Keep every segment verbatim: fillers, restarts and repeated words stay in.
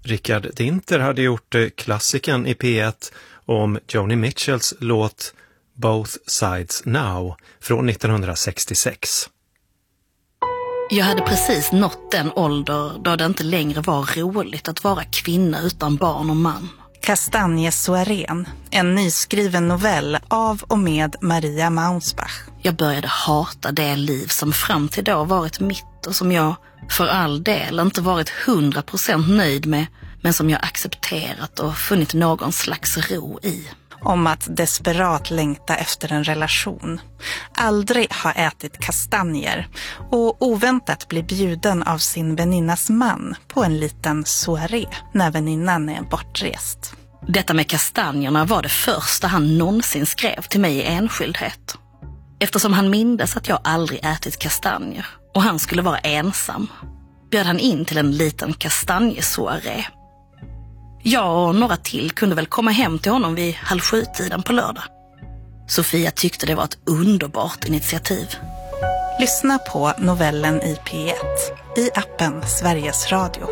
Richard Dinter hade gjort klassiken i P ett om Joni Mitchells låt Both Sides Now från nittonhundrasextiosex. Jag hade precis nått den ålder då det inte längre var roligt att vara kvinna utan barn och man. Kastanjesoarén, en nyskriven novell av och med Maria Maunsbach. Jag började hata det liv som fram till då varit mitt och som jag för all del inte varit hundra procent nöjd med, men som jag accepterat och funnit någon slags ro i. Om att desperat längta efter en relation, aldrig ha ätit kastanjer och oväntat bli bjuden av sin väninnas man på en liten soaré när väninnan är bortrest. Detta med kastanjerna var det första han någonsin skrev till mig i enskildhet. Eftersom han mindes att jag aldrig ätit kastanjer och han skulle vara ensam, bjöd han in till en liten kastanjesoaré. Jag och några till kunde väl komma hem till honom vid halv sju-tiden på lördag. Sofia tyckte det var ett underbart initiativ. Lyssna på novellen i P ett i appen Sveriges Radio.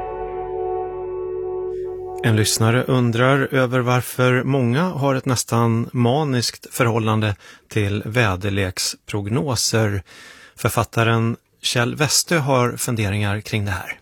En lyssnare undrar över varför många har ett nästan maniskt förhållande till väderleksprognoser. Författaren Kjell Westö har funderingar kring det här.